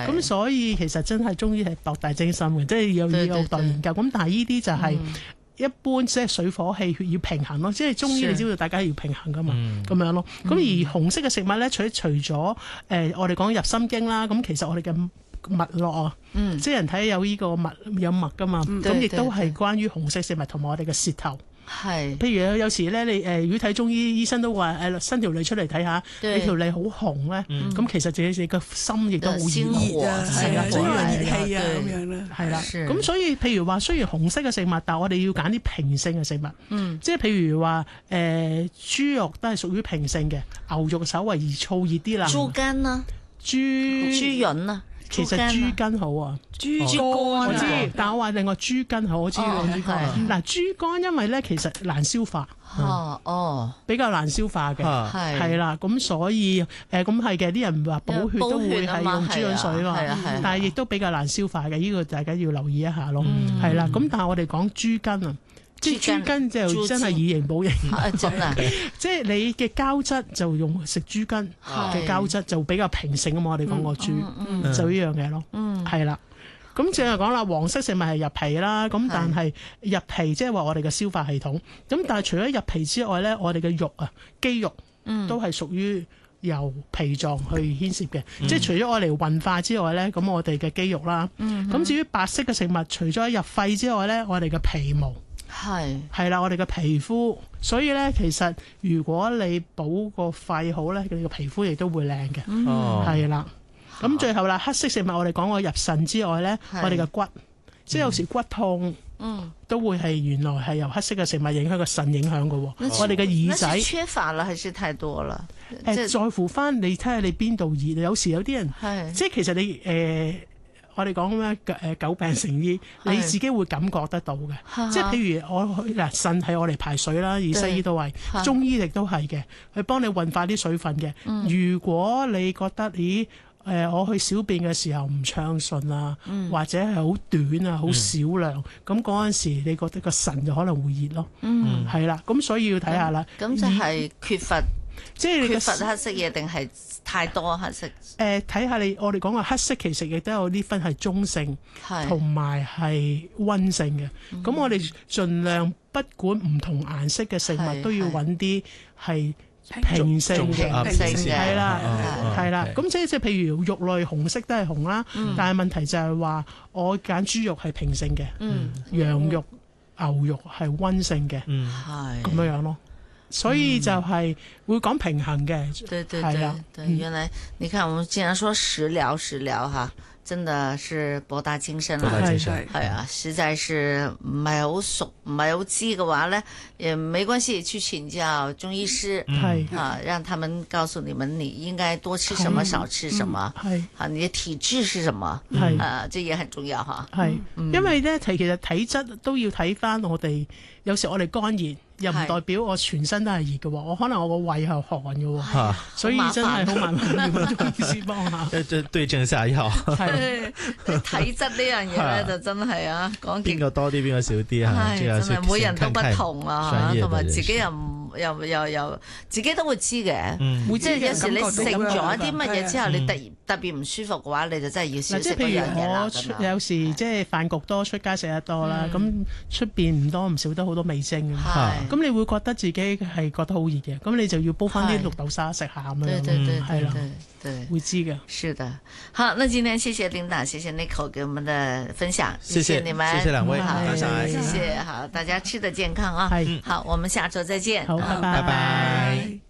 咁所以其實真係中醫係博大精深嘅，即係有待研究。咁但係呢啲就係一般即係水火氣血要平衡咯，即係中醫你知道大家要平衡噶嘛，咁樣咯。咁而紅色嘅食物咧，除咗我哋講入心經啦，咁其實我哋嘅脈絡啊，即係人體有呢個脈有脈噶嘛，咁亦都係關於紅色食物同埋我哋嘅舌頭。係，譬如有時咧，你如果睇中醫，醫生都話伸條脷出嚟睇下，你條脷好紅咧，咁其實自己個心亦都好熱啊，係啊，所以熱氣啊咁樣啦，係啦。咁所以譬如話，雖然紅色嘅食物，但係我哋要揀啲平性嘅食物，即係譬如話豬肉都係屬於平性嘅，牛肉稍為燥熱啲啦。豬肝啦，豬潤啊。其實豬肝好啊，豬肝我知，但我話另外豬肝好，我知豬肝。嗱，豬肝因為咧其實難消化，比較難消化嘅，係啦，咁所以咁係嘅，啲人話補血都會係用豬潤水嘛，但係亦都比較難消化嘅，呢個大家要留意一下咯，係啦。咁但係我哋講豬肝啊。即係豬筋就真係以形補形，真係。即係你嘅膠質就用食豬筋嘅膠質就比較平性啊嘛，我哋講個豬就呢樣嘢咯，係啦。咁正係講啦，黃色食物係入脾啦，咁但係入脾即係話我哋嘅消化系統。咁但係除咗入脾之外咧，我哋嘅肉啊肌肉都係屬於由脾臟去牽涉嘅，即係除咗我嚟運化之外咧，咁我哋嘅肌肉啦。咁至於白色嘅食物，除咗入肺之外咧，我哋嘅皮毛。係啦，我哋嘅皮膚，所以咧，其實如果你補個肺好咧，你個皮膚亦都會靚嘅。係啦，咁最後啦，黑色食物我哋講過入腎之外咧，我哋嘅骨，即係有時骨痛，都會係原來係由黑色嘅食物影響個腎影響嘅。我哋嘅耳仔缺乏啦，還是太多啦？ 在乎翻你睇下你邊度熱，有時有啲人，即係其實你我哋講咩久病成醫，你自己會感覺得到嘅。即係譬如我嗱腎係我嚟排水啦，而西醫都係，中醫亦都係嘅，去幫你運化啲水分嘅。如果你覺得我去小便嘅時候唔暢順啊，或者係好短啊，好少量，咁嗰陣時你覺得個腎就可能會熱咯。係啦，咁所以要睇下啦。 咁就係缺乏。 即係你缺乏黑色嘢定係太多黑色？ 睇下我哋講嘅黑色其實亦都有啲分係中性，同埋係溫性嘅。咁我哋盡量不管唔同顏色嘅食物都要揾啲係平性嘅，係啦，係啦。咁即係譬如肉類紅色都係紅啦，但係問題就係話我揀豬肉係平性嘅，羊肉、牛肉係溫性嘅，咁樣咯。所以就係會講平衡嘅， 對，原來你看我們經常說食療哈，真的是博大精深啦，係啊，實在是唔係好熟，唔係好知嘅話咧，也沒關係，去請教中醫師，讓他們告訴你們你應該多吃什麼，少吃什麼，你的體質是什麼，這也很重要哈。係， 因為咧其實體質都要睇翻我哋，有時我哋肝熱。又唔代表我全身都係熱嘅喎，我可能我個胃係寒嘅喎，所以真係好麻煩，要中醫師幫下。 即對症下藥。 係體質呢樣嘢咧，就真係啊，講邊個多啲，邊個少啲啊？ 真係每人都不同啊，同埋自己又自己都會知嘅。即係有時你食咗啲乜嘢之後，你特別唔舒服嘅話，你就真係要少食嗰樣嘢啦。 譬如我有時即係飯局多，出街食得多啦，咁出邊唔多唔少得好多味精嘅。咁你會覺得自己係覺得好熱嘅，咁你就要煲翻啲綠豆沙食下咁樣，係啦，會知嘅。 是的，好，那今天謝謝領導，謝謝 Nicole 給我們的分享，謝謝你們， 謝謝兩位， 謝謝，好，大家吃得健康啊，好，我們下周再見， 好，拜拜。